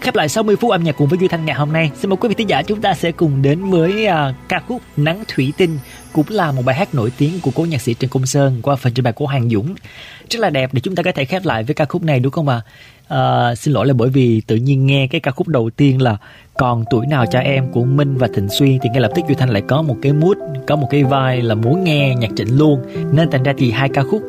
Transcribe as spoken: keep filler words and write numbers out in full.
Khép lại sáu mươi phút âm nhạc cùng với Duy Thanh ngày hôm nay, xin mời quý vị thính giả chúng ta sẽ cùng đến với uh, ca khúc Nắng Thủy Tinh, cũng là một bài hát nổi tiếng của cố nhạc sĩ Trần Công Sơn qua phần trình bày của Hoàng Dũng. Rất là đẹp để chúng ta có thể khép lại với ca khúc này, đúng không ạ? À? Uh, xin lỗi là bởi vì tự nhiên nghe cái ca khúc đầu tiên là Còn Tuổi Nào Cho Em của Minh và Thịnh Suy thì ngay lập tức Duy Thanh lại có một cái mood, có một cái vibe là muốn nghe nhạc Trịnh luôn, nên thành ra thì hai ca khúc